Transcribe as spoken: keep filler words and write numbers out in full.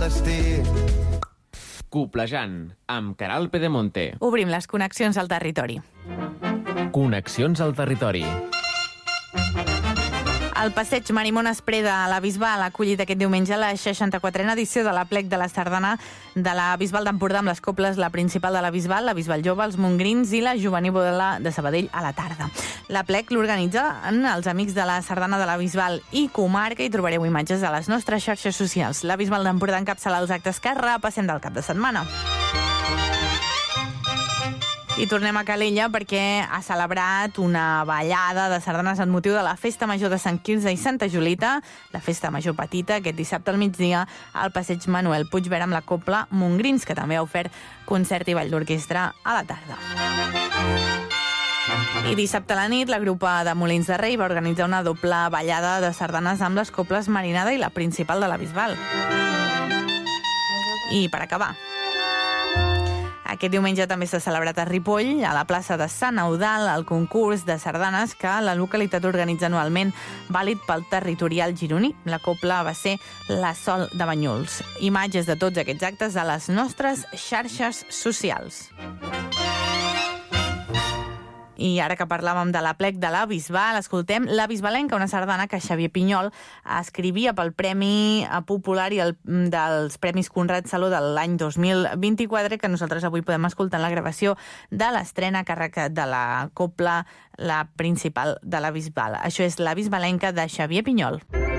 destí. Coplejant, amb Caral Pedemonte. Obrim les connexions al territori. Connexions al territori. El passeig Marimon Espreda a la Bisbal ha acollit aquest diumenge la seixanta-quatrena edició de l'Aplec de la Sardana de la Bisbal d'Empordà amb les coples, la principal de la Bisbal, la Bisbal Jove, els Montgrins i la Juvenívola de Sabadell a la tarda. L'Aplec l'organitzen els amics de la Sardana de la Bisbal i comarca i trobareu imatges a les nostres xarxes socials. La Bisbal d'Empordà encapçala els actes que repassem del cap de setmana. I tornem a Calella perquè ha celebrat una ballada de sardanes en motiu de la Festa Major de Sant Quirze i Santa Julita, la Festa Major Petita, aquest dissabte al migdia al passeig Manuel Puigverd amb la copla Montgrins, que també ha ofert concert i ball d'orquestra a la tarda. I dissabte a la nit, la grupa de Molins de Rei va organitzar una doble ballada de sardanes amb les coples Marinada i la principal de la Bisbal. I per acabar, aquest diumenge també s'ha celebrat a Ripoll, a la plaça de Sant Eudald, el concurs de sardanes que la localitat organitza anualment, vàlid pel territorial gironí. La copla va ser la Sol de Banyuls. Imatges de tots aquests actes a les nostres xarxes socials. I ara que parlàvem de l'Aplec de la Bisbal, escoltem La Bisbalenca, una sardana que Xavier Pinyol escrivia pel Premi Popular i el, dels Premis Conrad Saló de l'any dos mil vint-i-quatre, que nosaltres avui podem escoltar en la gravació de l'estrena a càrrec de la copla, la principal de la Bisbal. Això és La Bisbalenca de Xavier Pinyol.